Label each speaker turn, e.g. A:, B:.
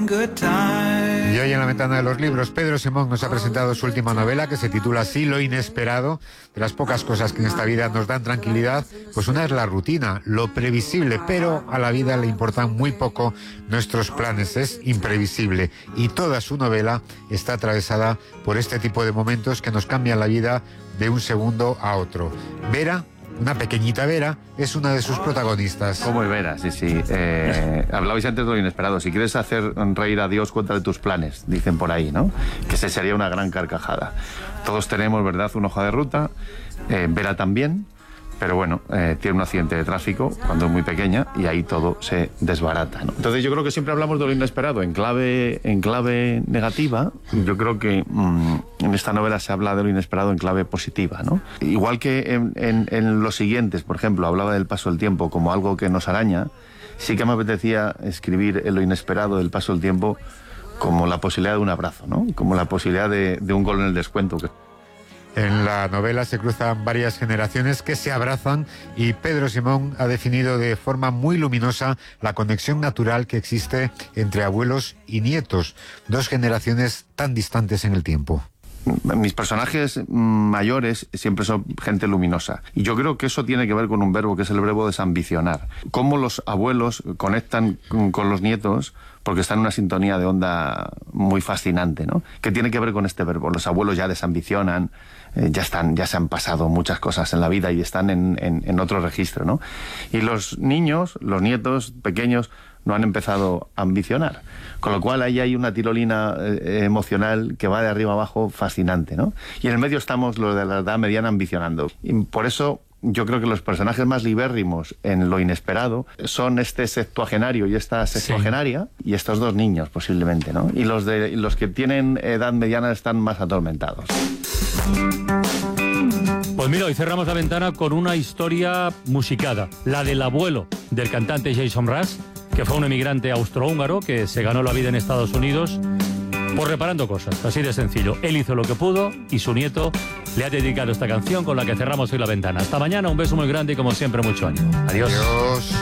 A: Y hoy en la ventana de los libros, Pedro Simón nos ha presentado su última novela, que se titula así, Lo inesperado. De las pocas cosas que en esta vida nos dan tranquilidad, pues una es la rutina, lo previsible, pero a la vida le importan muy poco nuestros planes, es imprevisible. Y toda su novela está atravesada por este tipo de momentos que nos cambian la vida de un segundo a otro. Vera, una pequeñita Vera, es una de sus protagonistas.
B: ¿Cómo es Vera? Sí, sí. Hablabais antes de lo inesperado. Si quieres hacer reír a Dios, cuéntale tus planes, dicen por ahí, ¿no? Que ese sería una gran carcajada. Todos tenemos, ¿verdad?, una hoja de ruta. Vera también. Pero bueno, tiene un accidente de tráfico cuando es muy pequeña y ahí todo se desbarata, ¿no? Entonces yo creo que siempre hablamos de lo inesperado en clave negativa. Yo creo que en esta novela se habla de lo inesperado en clave positiva, ¿no? Igual que en los siguientes, por ejemplo, hablaba del paso del tiempo como algo que nos araña, sí que me apetecía escribir en lo inesperado del paso del tiempo como la posibilidad de un abrazo, ¿no? Como la posibilidad de un gol en el descuento.
A: En la novela se cruzan varias generaciones que se abrazan y Pedro Simón ha definido de forma muy luminosa la conexión natural que existe entre abuelos y nietos, dos generaciones tan distantes en el tiempo.
B: Mis personajes mayores siempre son gente luminosa. Y yo creo que eso tiene que ver con un verbo que es el verbo desambicionar. Cómo los abuelos conectan con los nietos porque están en una sintonía de onda muy fascinante, ¿no? Que tiene que ver con este verbo. Los abuelos ya desambicionan, ya se han pasado muchas cosas en la vida y están en otro registro, ¿no? Y los niños, los nietos pequeños, no han empezado a ambicionar. Con lo cual ahí hay una tirolina emocional que va de arriba abajo fascinante, ¿no? Y en el medio estamos los de la edad mediana ambicionando. Y por eso yo creo que los personajes más libérrimos en lo inesperado son este septuagenario y esta sextuagenaria, sí, y estos dos niños posiblemente, ¿no? Y los que tienen edad mediana están más atormentados.
C: Pues mira, hoy cerramos la ventana con una historia musicada, la del abuelo del cantante Jason Mraz, que fue un emigrante austrohúngaro que se ganó la vida en Estados Unidos por reparando cosas, así de sencillo. Él hizo lo que pudo y su nieto le ha dedicado esta canción con la que cerramos hoy la ventana. Hasta mañana, un beso muy grande y como siempre mucho ánimo. Adiós.
A: Adiós.